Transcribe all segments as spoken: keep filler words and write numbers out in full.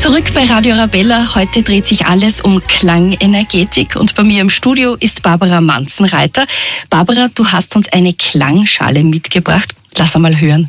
Zurück bei Radio Arabella. Heute dreht sich alles um Klangenergetik und bei mir im Studio ist Barbara Manzenreiter. Barbara, du hast uns eine Klangschale mitgebracht. Lass einmal hören.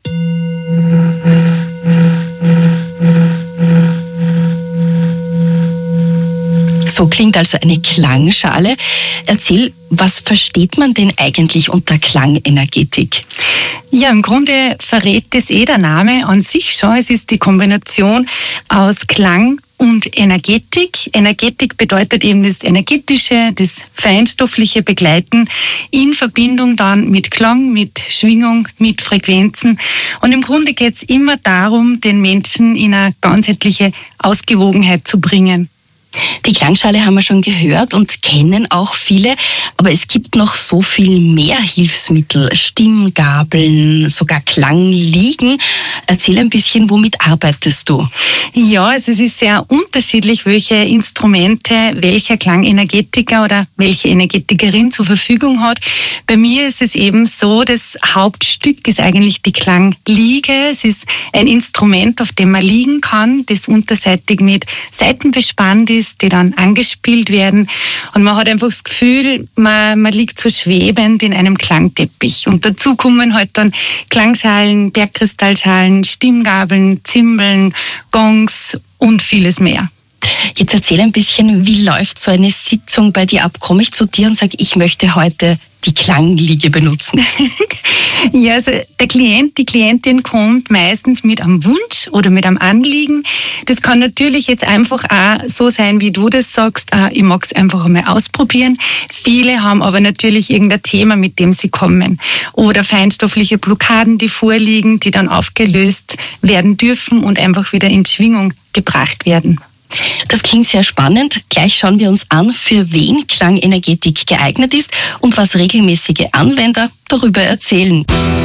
So klingt also eine Klangschale. Erzähl, was versteht man denn eigentlich unter Klangenergetik? Ja, im Grunde verrät das eh der Name an sich schon. Es ist die Kombination aus Klang und Energetik. Energetik bedeutet eben das energetische, das feinstoffliche Begleiten in Verbindung dann mit Klang, mit Schwingung, mit Frequenzen. Und im Grunde geht es immer darum, den Menschen in eine ganzheitliche Ausgewogenheit zu bringen. Die Klangschale haben wir schon gehört und kennen auch viele, aber es gibt noch so viel mehr Hilfsmittel, Stimmgabeln, sogar Klangliegen. Erzähl ein bisschen, womit arbeitest du? Ja, also es ist sehr unterschiedlich, welche Instrumente welcher Klangenergetiker oder welche Energetikerin zur Verfügung hat. Bei mir ist es eben so, das Hauptstück ist eigentlich die Klangliege. Es ist ein Instrument, auf dem man liegen kann, das unterseitig mit Saiten bespannt ist, die dann angespielt werden. Und man hat einfach das Gefühl, man, man liegt so schwebend in einem Klangteppich. Und dazu kommen halt dann Klangschalen, Bergkristallschalen, Stimmgabeln, Zimbeln, Gongs und vieles mehr. Jetzt erzähl ein bisschen, wie läuft so eine Sitzung bei dir ab? Komme ich zu dir und sage, ich möchte heute die Klangliege benutzen? Ja, also der Klient, die Klientin kommt meistens mit einem Wunsch oder mit einem Anliegen. Das kann natürlich jetzt einfach auch so sein, wie du das sagst, ich mag es einfach einmal ausprobieren. Viele haben aber natürlich irgendein Thema, mit dem sie kommen. Oder feinstoffliche Blockaden, die vorliegen, die dann aufgelöst werden dürfen und einfach wieder in Schwingung gebracht werden. Das klingt sehr spannend. Gleich schauen wir uns an, für wen Klangenergetik geeignet ist und was regelmäßige Anwender darüber erzählen.